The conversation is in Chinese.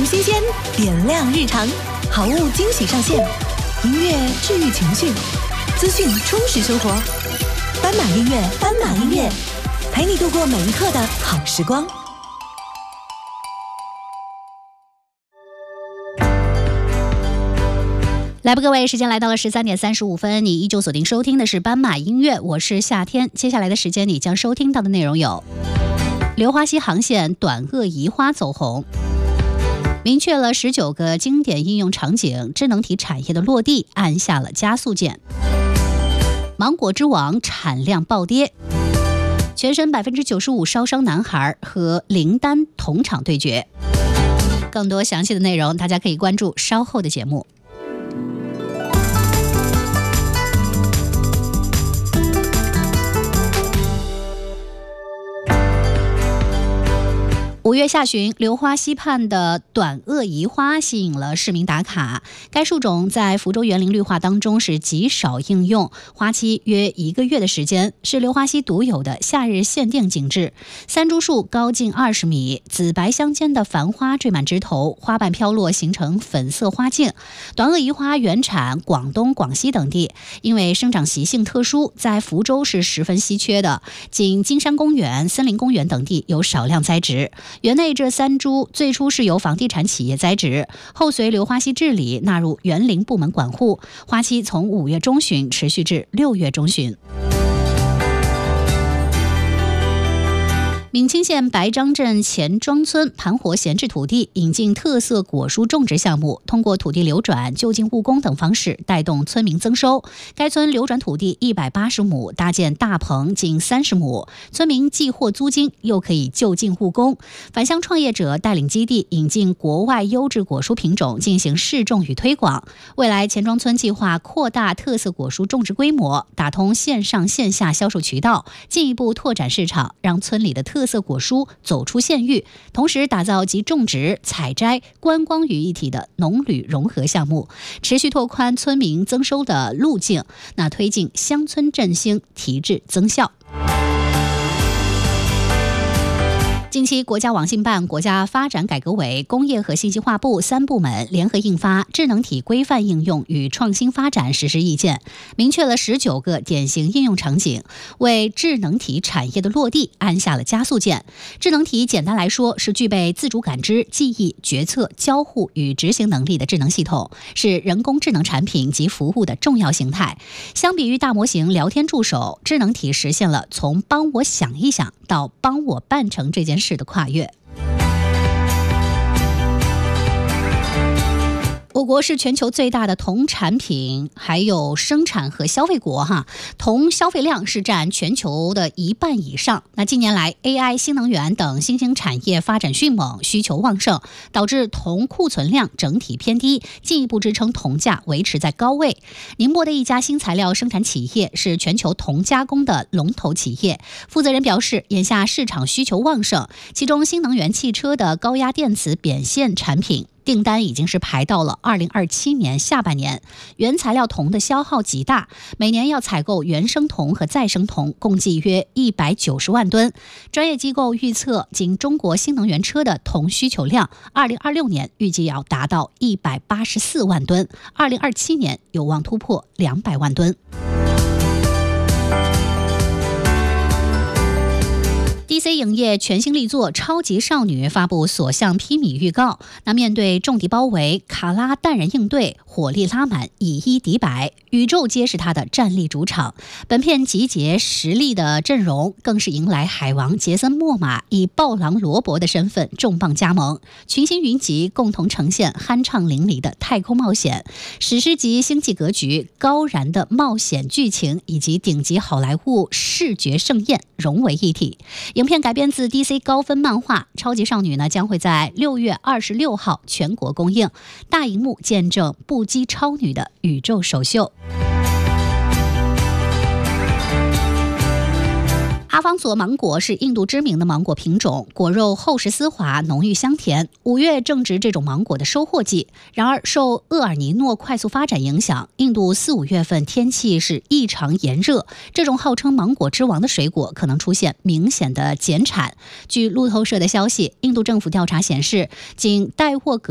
种新鲜，点亮日常，好物惊喜上线，音乐治愈情绪，资讯充实生活。斑马音乐，斑马音乐，陪你度过每一刻的好时光。 来吧，各位，时间来到了13点35分，你依旧锁定收听的是斑马音乐，我是夏天。接下来的时间，你将收听到的内容有：流花溪航线短颚移花走红，明确了19个经典应用场景，智能体产业的落地按下了加速键；芒果之王产量暴跌，全身95%烧伤男孩和林丹同场对决。更多详细的内容，大家可以关注稍后的节目。5月下旬，流花溪畔的短颚移花吸引了市民打卡。该树种在福州园林绿化当中是极少应用，花期约1个月的时间，是流花溪独有的夏日限定景致。3株树高近20米，紫白相间的繁花缀满枝头，花瓣飘落形成粉色花茎。短颚移花原产广东、广西等地，因为生长习性特殊，在福州是十分稀缺的，仅金山公园、森林公园等地有少量栽植。园内这3株最初是由房地产企业栽植，后随流花溪治理纳入园林部门管护，花期从5月中旬持续至6月中旬。闵清县白张镇前庄村盘活闲置土地，引进特色果蔬种植项目，通过土地流转、就近务工等方式带动村民增收。该村流转土地180亩，搭建大棚近30亩，村民既获租金，又可以就近务工。返乡创业者带领基地引进国外优质果蔬品种进行试种与推广。未来钱庄村计划扩大特色果蔬种植规模，打通线上线下销售渠道，进一步拓展市场，让村里的特色果蔬走出县域，同时打造集种植、采摘、观光于一体的农旅融合项目，持续拓宽村民增收的路径，推进乡村振兴，提质增效。近期，国家网信办、国家发展改革委、工业和信息化部3部门联合印发《智能体规范应用与创新发展实施意见》，明确了19个典型应用场景，为智能体产业的落地按下了加速键。智能体简单来说是具备自主感知、记忆、决策、交互与执行能力的智能系统，是人工智能产品及服务的重要形态。相比于大模型聊天助手，智能体实现了从帮我想一想到帮我办成这件事的跨越。我国是全球最大的铜产品还有生产和消费国铜消费量是占全球的1半以上。近年来 AI、新能源等新兴产业发展迅猛，需求旺盛，导致铜库存量整体偏低，进一步支撑铜价维持在高位。宁波的一家新材料生产企业是全球铜加工的龙头企业，负责人表示，眼下市场需求旺盛，其中新能源汽车的高压电子扁线产品订单已经是排到了2027年下半年，原材料铜的消耗极大，每年要采购原生铜和再生铜共计约190万吨。专业机构预测，仅中国新能源车的铜需求量，2026年预计要达到184万吨，2027年有望突破200万吨。DC 影业全新力作《超级少女》发布所向披靡预告。面对重敌包围，卡拉淡然应对，火力拉满，以一敌百，宇宙皆是他的战力主场。本片集结实力的阵容，更是迎来海王杰森·莫玛以暴狼罗伯的身份重磅加盟，群星云集，共同呈现酣畅淋漓的太空冒险、史诗级星际格局、高燃的冒险剧情以及顶级好莱坞视觉盛宴融为一体。影片改编自 DC 高分漫画《超级少女》将会在6月26号全国公映，大荧幕见证不羁超女的宇宙首秀。阿方索芒果是印度知名的芒果品种，果肉厚实丝滑，浓郁香甜。5月正值这种芒果的收获季，然而受厄尔尼诺快速发展影响，印度4、5月份天气是异常炎热，这种号称芒果之王的水果可能出现明显的减产。据路透社的消息，印度政府调查显示，仅带货